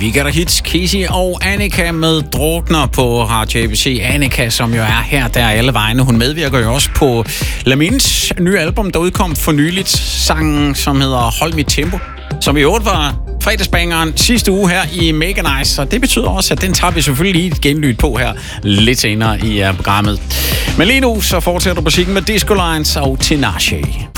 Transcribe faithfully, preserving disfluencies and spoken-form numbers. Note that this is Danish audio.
Vi gør der hits, Casey og Annika med Drukner på Radio A B C. Annika, som jo er her, der alle vegne. Hun medvirker jo også på Lamins nye album, der udkom for nyligt. Sangen, som hedder Hold Mit Tempo, som i øvrigt var fredagsbangeren sidste uge her i Mega Nice. Og det betyder også, at den tager vi selvfølgelig lige et genlyd på her lidt senere i programmet. Men lige nu så fortsætter musikken med Disco Lines og Tinashe.